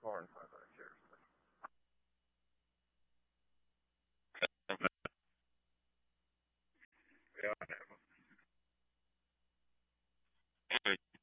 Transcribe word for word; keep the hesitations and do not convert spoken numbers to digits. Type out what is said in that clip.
four and five hundred shares. We don't have them.